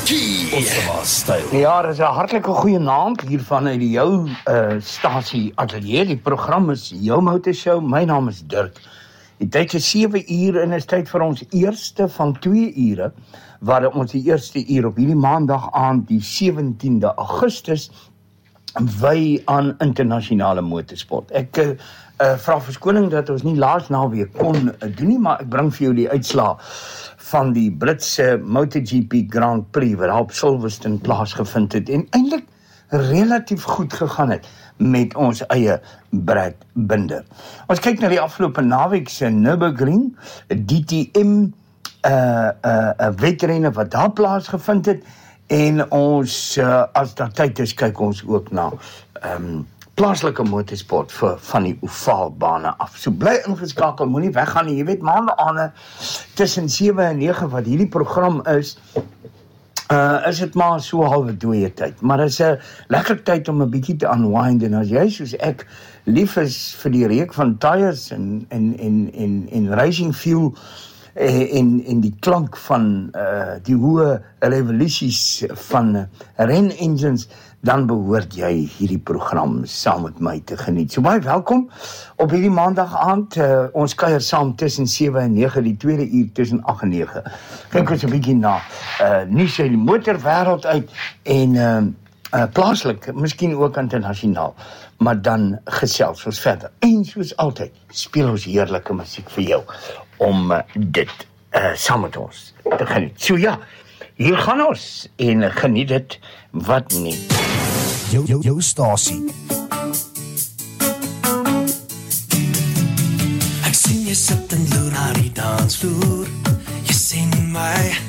Ja, dit is 'n hartlike goeie naam hier vanuit die jou stasie ateljee. Die program is jou motorshow. My naam is Dirk. Die tyd is 7 uur en is tyd vir ons eerste van 2 ure, waar ons die eerste uur op hierdie maandag aand die 17de Augustus wy aan internasionale motorsport. Ek vra verskoning dat ons nie laas naweek kon doen nie, maar ek bring vir jou die uitslae van die Britse MotoGP Grand Prix wat daar op Silverstone plaasgevind het en eintlik relatief goed gegaan het met ons eie Brad Binder. Ons kyk na die afgelope naweek se Nürburgring, DTM wedrenne wat daar plaasgevind het en ons as daar tyd is kyk ons ook na plaaslike motorsport van die ovaalbane af. So bly ingeskakel, moenie weggaan nie. Jy weet, maandaande tussen 7 en 9 wat hierdie program is dit maar so halwe dooie tyd. Maar dit is 'n lekker tyd om 'n bietjie te unwind en as jy soos ek lief is vir die reuk van tyres en racing fuel en die klank van die hoë revolusies van renengines, dan behoort jy hierdie program saam met my te geniet. So baie welkom op hierdie maandag aand. Ons kuier saam tussen 7 en 9, die tweede uur tussen 8 en 9. Kyk ons 'n bietjie na nuus uit die motorwêreld uit en plaaslik, miskien ook internasionaal, maar dan gesels ons verder. En soos altyd, speel ons heerlike musiek vir jou om dit saam met ons te geniet. So ja, hier gaan ons en geniet dit wat nie. Jou stasie. Ek sien jy sit en loer na die dansvloer. Jy sien my